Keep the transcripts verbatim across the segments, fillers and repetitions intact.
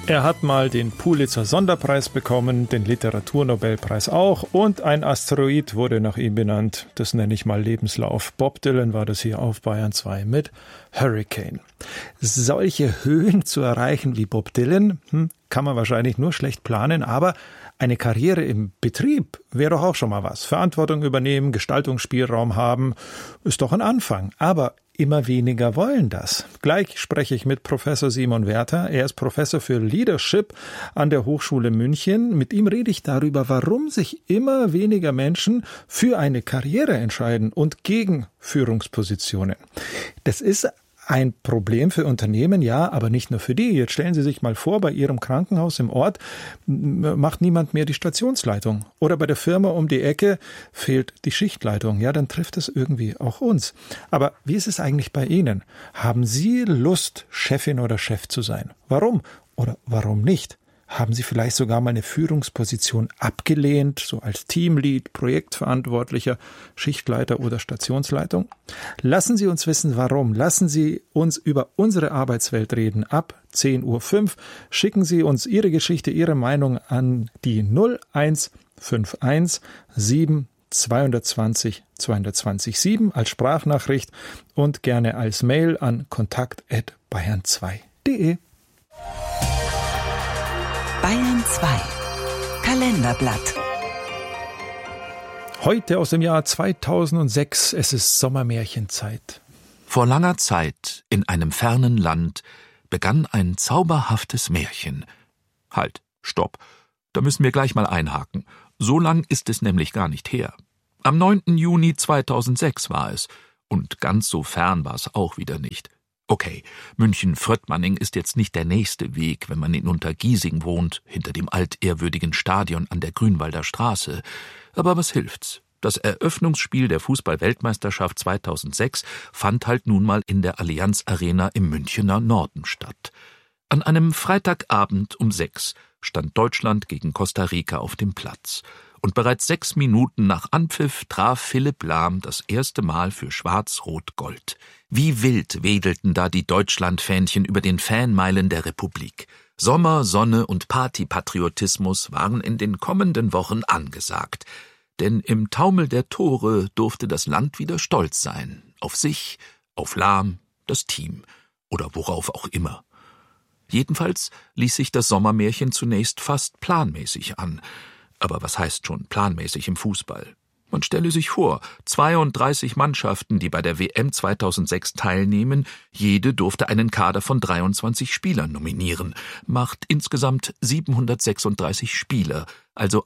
Er hat mal den Pulitzer-Sonderpreis bekommen, den Literaturnobelpreis auch und ein Asteroid wurde nach ihm benannt. Das nenne ich mal Lebenslauf. Bob Dylan war das hier auf Bayern zwei mit Hurricane. Solche Höhen zu erreichen wie Bob Dylan, hm, kann man wahrscheinlich nur schlecht planen, aber eine Karriere im Betrieb wäre doch auch schon mal was. Verantwortung übernehmen, Gestaltungsspielraum haben, ist doch ein Anfang. Aber immer weniger wollen das. Gleich spreche ich mit Professor Simon Werther. Er ist Professor für Leadership an der Hochschule München. Mit ihm rede ich darüber, warum sich immer weniger Menschen für eine Karriere entscheiden und gegen Führungspositionen. Das ist ein Problem für Unternehmen, ja, aber nicht nur für die. Jetzt stellen Sie sich mal vor, bei Ihrem Krankenhaus im Ort macht niemand mehr die Stationsleitung. Oder bei der Firma um die Ecke fehlt die Schichtleitung. Ja, dann trifft es irgendwie auch uns. Aber wie ist es eigentlich bei Ihnen? Haben Sie Lust, Chefin oder Chef zu sein? Warum oder warum nicht? Haben Sie vielleicht sogar mal eine Führungsposition abgelehnt, so als Teamlead, Projektverantwortlicher, Schichtleiter oder Stationsleitung? Lassen Sie uns wissen, warum. Lassen Sie uns über unsere Arbeitswelt reden. Ab zehn Uhr fünf schicken Sie uns Ihre Geschichte, Ihre Meinung an die null eins fünf eins sieben zwei zwei null zwei zwei null sieben als Sprachnachricht und gerne als Mail an kontakt at bayern zwei punkt de. Bayern zwei. Kalenderblatt. Heute aus dem Jahr zweitausendsechs. Es ist Sommermärchenzeit. Vor langer Zeit, in einem fernen Land, begann ein zauberhaftes Märchen. Halt, stopp. Da müssen wir gleich mal einhaken. So lang ist es nämlich gar nicht her. Am neunten Juni zweitausendsechs war es. Und ganz so fern war es auch wieder nicht. Okay, München-Fröttmanning ist jetzt nicht der nächste Weg, wenn man in Untergiesing wohnt, hinter dem altehrwürdigen Stadion an der Grünwalder Straße. Aber was hilft's? Das Eröffnungsspiel der Fußball-Weltmeisterschaft zweitausendsechs fand halt nun mal in der Allianz Arena im Münchener Norden statt. An einem Freitagabend um sechs stand Deutschland gegen Costa Rica auf dem Platz. Und bereits sechs Minuten nach Anpfiff traf Philipp Lahm das erste Mal für Schwarz-Rot-Gold. Wie wild wedelten da die Deutschlandfähnchen über den Fanmeilen der Republik. Sommer, Sonne und Partypatriotismus waren in den kommenden Wochen angesagt. Denn im Taumel der Tore durfte das Land wieder stolz sein. Auf sich, auf Lahm, das Team oder worauf auch immer. Jedenfalls ließ sich das Sommermärchen zunächst fast planmäßig an. Aber was heißt schon planmäßig im Fußball? Man stelle sich vor, zweiunddreißig Mannschaften, die bei der W M zweitausendsechs teilnehmen, jede durfte einen Kader von dreiundzwanzig Spielern nominieren, macht insgesamt siebenhundertsechsunddreißig Spieler, also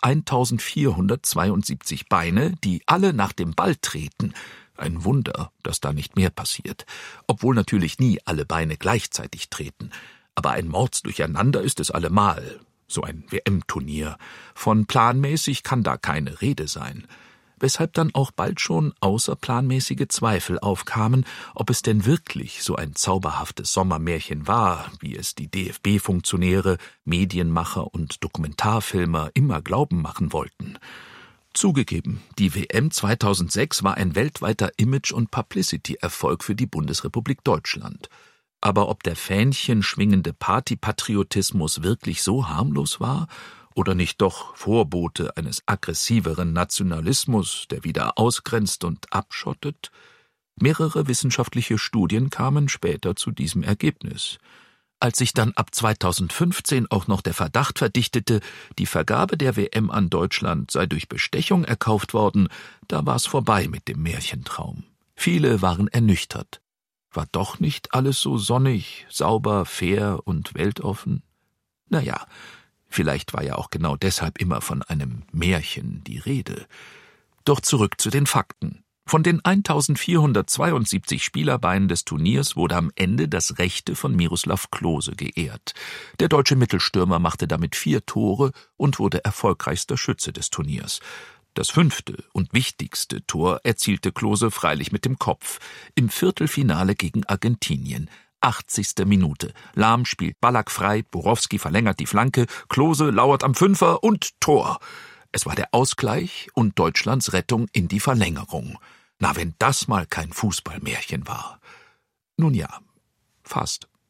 eintausendvierhundertzweiundsiebzig Beine, die alle nach dem Ball treten. Ein Wunder, dass da nicht mehr passiert. Obwohl natürlich nie alle Beine gleichzeitig treten. Aber ein Mordsdurcheinander ist es allemal. So ein W M-Turnier. Von planmäßig kann da keine Rede sein. Weshalb dann auch bald schon außerplanmäßige Zweifel aufkamen, ob es denn wirklich so ein zauberhaftes Sommermärchen war, wie es die D F B-Funktionäre, Medienmacher und Dokumentarfilmer immer glauben machen wollten. Zugegeben, die W M zweitausendsechs war ein weltweiter Image- und Publicity-Erfolg für die Bundesrepublik Deutschland. Aber ob der Fähnchen schwingende Partypatriotismus wirklich so harmlos war oder nicht doch Vorbote eines aggressiveren Nationalismus, der wieder ausgrenzt und abschottet? Mehrere wissenschaftliche Studien kamen später zu diesem Ergebnis. Als sich dann ab zweitausendfünfzehn auch noch der Verdacht verdichtete, die Vergabe der W M an Deutschland sei durch Bestechung erkauft worden, da war es vorbei mit dem Märchentraum. Viele waren ernüchtert. War doch nicht alles so sonnig, sauber, fair und weltoffen? Naja, vielleicht war ja auch genau deshalb immer von einem Märchen die Rede. Doch zurück zu den Fakten. Von den eintausendvierhundertzweiundsiebzig Spielerbeinen des Turniers wurde am Ende das rechte von Miroslav Klose geehrt. Der deutsche Mittelstürmer machte damit vier Tore und wurde erfolgreichster Schütze des Turniers. Das fünfte und wichtigste Tor erzielte Klose freilich mit dem Kopf im Viertelfinale gegen Argentinien. achtzigste Minute. Lahm spielt Ballack frei, Borowski verlängert die Flanke, Klose lauert am Fünfer und Tor. Es war der Ausgleich und Deutschlands Rettung in die Verlängerung. Na, wenn das mal kein Fußballmärchen war. Nun ja, fast.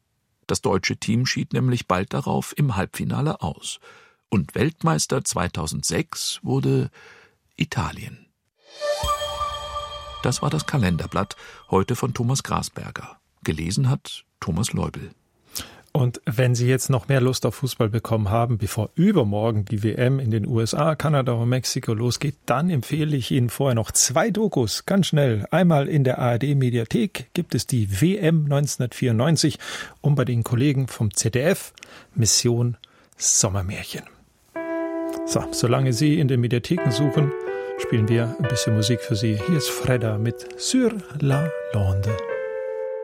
Das deutsche Team schied nämlich bald darauf im Halbfinale aus. Und Weltmeister zweitausendsechs wurde Italien. Das war das Kalenderblatt, heute von Thomas Grasberger. Gelesen hat Thomas Leubel. Und wenn Sie jetzt noch mehr Lust auf Fußball bekommen haben, bevor übermorgen die W M in den U S A, Kanada und Mexiko losgeht, dann empfehle ich Ihnen vorher noch zwei Dokus, ganz schnell. Einmal in der A R D-Mediathek gibt es die W M neunzehnhundertvierundneunzig und bei den Kollegen vom Z D F Mission Sommermärchen. So, solange Sie in den Mediatheken suchen, spielen wir ein bisschen Musik für Sie. Hier ist Fredda mit Sur la Lande.